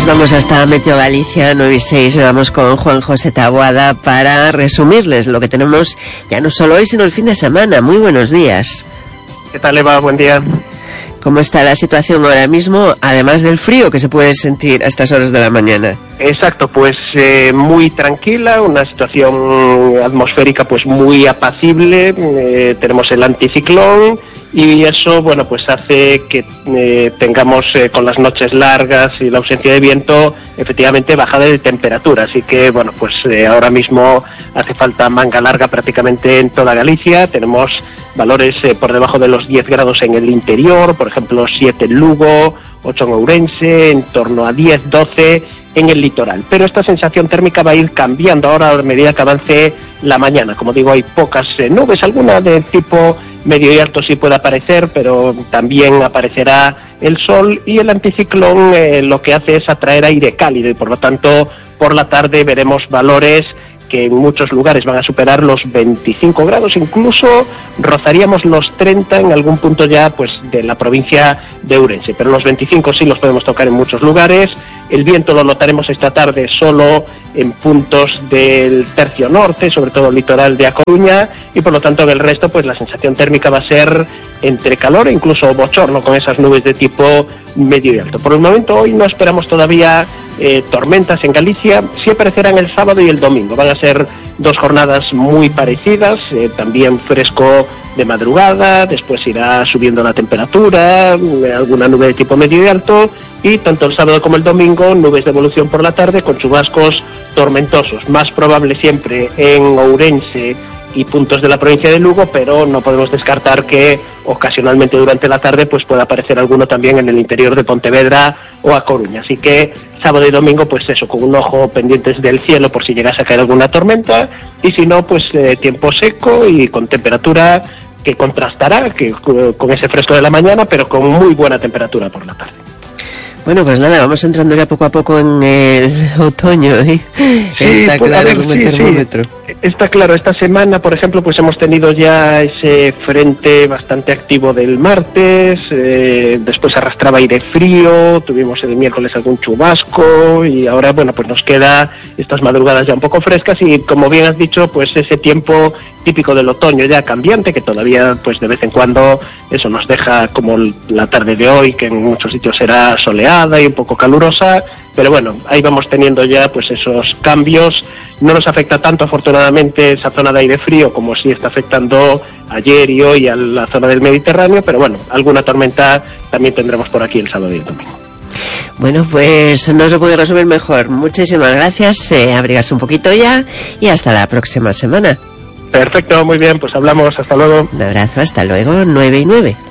Pues vamos hasta Meteo Galicia 9 y 6, vamos con Juan José Taboada para resumirles lo que tenemos ya no solo hoy sino el fin de semana. Muy buenos días. ¿Qué tal, Eva? Buen día. ¿Cómo está la situación ahora mismo, además del frío que se puede sentir a estas horas de la mañana? Exacto, pues muy tranquila, una situación atmosférica pues muy apacible, tenemos el anticiclón y eso, bueno, pues hace que tengamos con las noches largas y la ausencia de viento, efectivamente bajada de temperatura, así que, bueno, pues ahora mismo hace falta manga larga prácticamente en toda Galicia, tenemos valores por debajo de los 10 grados en el interior, por ejemplo 7 en Lugo, 8 en Ourense, en torno a 10, 12 en el litoral. Pero esta sensación térmica va a ir cambiando ahora a medida que avance la mañana. Como digo, hay pocas nubes, alguna de tipo medio y alto sí puede aparecer, pero también aparecerá el sol y el anticiclón lo que hace es atraer aire cálido y por lo tanto por la tarde veremos valores que en muchos lugares van a superar los 25 grados, incluso rozaríamos los 30 en algún punto ya pues de la provincia de Ourense, pero los 25 sí los podemos tocar en muchos lugares. El viento lo notaremos esta tarde solo en puntos del tercio norte, sobre todo el litoral de A Coruña, y por lo tanto en el resto pues la sensación térmica va a ser entre calor e incluso bochorno con esas nubes de tipo medio y alto. Por el momento hoy no esperamos todavía tormentas en Galicia, sí aparecerán el sábado y el domingo, van a ser dos jornadas muy parecidas, también fresco de madrugada, después irá subiendo la temperatura, alguna nube de tipo medio y alto, y tanto el sábado como el domingo nubes de evolución por la tarde con chubascos tormentosos, más probable siempre en Ourense y puntos de la provincia de Lugo, pero no podemos descartar que ocasionalmente durante la tarde pues pueda aparecer alguno también en el interior de Pontevedra o A Coruña, así que sábado y domingo pues eso, con un ojo pendientes del cielo por si llegase a caer alguna tormenta, y si no pues tiempo seco y con temperatura que contrastará que con ese fresco de la mañana, pero con muy buena temperatura por la tarde. Bueno, pues nada, vamos entrando ya poco a poco en el otoño, ¿eh? Sí, está pues, claro, como el termómetro. Sí. Está claro, esta semana, por ejemplo, pues hemos tenido ya ese frente bastante activo del martes, después arrastraba aire frío, tuvimos el miércoles algún chubasco, y ahora, bueno, pues nos queda estas madrugadas ya un poco frescas, y como bien has dicho, pues ese tiempo típico del otoño ya cambiante, que todavía pues de vez en cuando eso nos deja como la tarde de hoy, que en muchos sitios será soleada y un poco calurosa, pero bueno, ahí vamos teniendo ya pues esos cambios. No nos afecta tanto afortunadamente esa zona de aire frío como sí está afectando ayer y hoy a la zona del Mediterráneo, pero bueno, alguna tormenta también tendremos por aquí el sábado y el domingo. Bueno, pues no se puede resumir mejor. Muchísimas gracias, abrigarse un poquito ya y hasta la próxima semana. Perfecto, muy bien, pues hablamos, hasta luego. Un abrazo, hasta luego, 9 y 9.